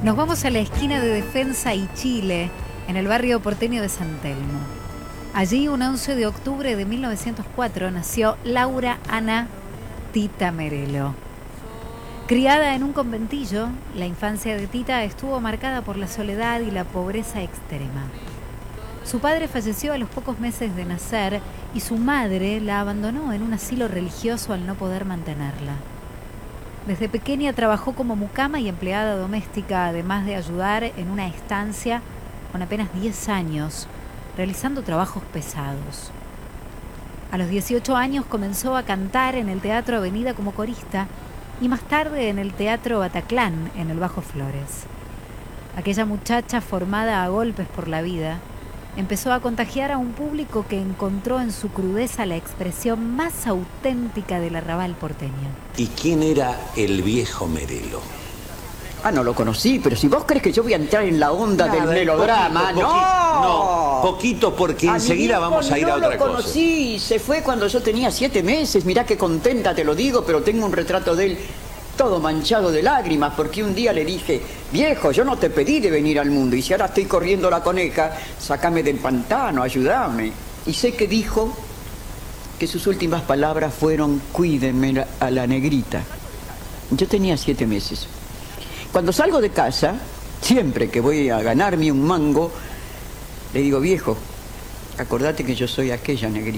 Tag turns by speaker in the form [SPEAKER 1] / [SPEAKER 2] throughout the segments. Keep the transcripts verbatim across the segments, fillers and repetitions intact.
[SPEAKER 1] Nos vamos a la esquina de Defensa y Chile, en el barrio porteño de San Telmo. Allí, un once de octubre de mil novecientos cuatro, nació Laura Ana Tita Merelo. Criada en un conventillo, la infancia de Tita estuvo marcada por la soledad y la pobreza extrema. Su padre falleció a los pocos meses de nacer y su madre la abandonó en un asilo religioso al no poder mantenerla. Desde pequeña trabajó como mucama y empleada doméstica, además de ayudar en una estancia con apenas diez años, realizando trabajos pesados. A los dieciocho años comenzó a cantar en el Teatro Avenida como corista y más tarde en el Teatro Bataclan, en el Bajo Flores. Aquella muchacha formada a golpes por la vida empezó a contagiar a un público que encontró en su crudeza la expresión más auténtica del arrabal porteño.
[SPEAKER 2] ¿Y quién era el viejo Merelo?
[SPEAKER 3] Ah, no lo conocí, pero si vos crees que yo voy a entrar en la onda Nada, del melodrama,
[SPEAKER 2] poquito,
[SPEAKER 3] ¡no!
[SPEAKER 2] Poquito, no, poquito porque a enseguida vamos a ir
[SPEAKER 3] no
[SPEAKER 2] a otra
[SPEAKER 3] lo
[SPEAKER 2] cosa.
[SPEAKER 3] Conocí, se fue cuando yo tenía siete meses, mirá qué contenta te lo digo, pero tengo un retrato de él todo manchado de lágrimas, porque un día le dije, viejo, yo no te pedí de venir al mundo, y si ahora estoy corriendo la coneja, sácame del pantano, ayúdame. Y sé que dijo que sus últimas palabras fueron, cuídenme a la negrita. Yo tenía siete meses. Cuando salgo de casa, siempre que voy a ganarme un mango, le digo, viejo, acordate que yo soy aquella negrita.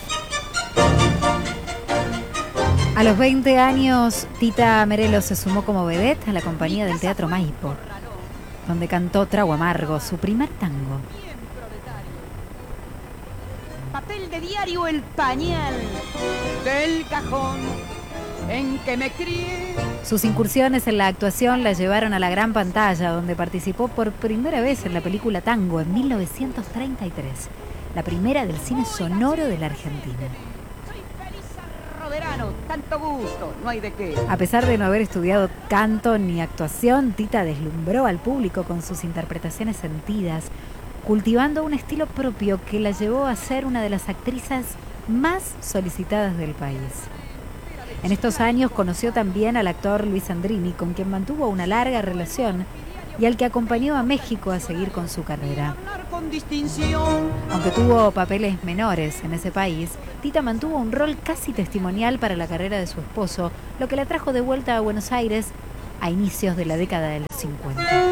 [SPEAKER 1] A los veinte años, Tita Merelo se sumó como vedette a la compañía del Teatro Maipo, donde cantó Trago Amargo, su primer tango.
[SPEAKER 4] Papel de diario, el pañal del cajón en que me crié.
[SPEAKER 1] Sus incursiones en la actuación la llevaron a la gran pantalla, donde participó por primera vez en la película Tango en mil novecientos treinta y tres, la primera del cine sonoro de la Argentina.
[SPEAKER 4] Tanto gusto, no hay de qué.
[SPEAKER 1] A pesar de no haber estudiado canto ni actuación, Tita deslumbró al público con sus interpretaciones sentidas, cultivando un estilo propio que la llevó a ser una de las actrices más solicitadas del país. En estos años conoció también al actor Luis Andrini, con quien mantuvo una larga relación y al que acompañó a México a seguir con su carrera. Aunque tuvo papeles menores en ese país, Tita mantuvo un rol casi testimonial para la carrera de su esposo, lo que la trajo de vuelta a Buenos Aires a inicios de la década de los cincuenta.